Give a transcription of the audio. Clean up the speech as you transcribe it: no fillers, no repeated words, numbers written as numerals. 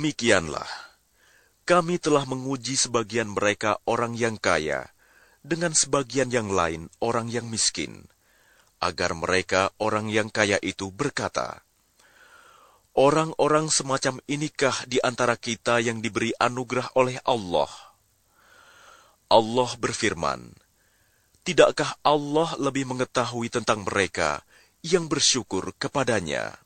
Demikianlah, kami telah menguji sebagian mereka orang yang kaya, dengan sebagian yang lain orang yang miskin, agar mereka orang yang kaya itu berkata, "Orang-orang semacam inikah di antara kita yang diberi anugerah oleh Allah?" Allah berfirman, "Tidakkah Allah lebih mengetahui tentang mereka yang bersyukur kepadanya?"